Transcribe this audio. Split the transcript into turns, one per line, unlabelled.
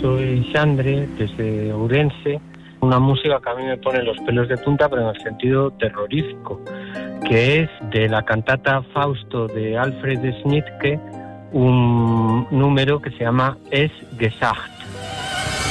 soy Xandre, desde Ourense. Una música que a mí me pone los pelos de punta, pero en el sentido terrorífico, que es de la cantata Fausto de Alfred Schnittke, un número que se llama Es Gesagt.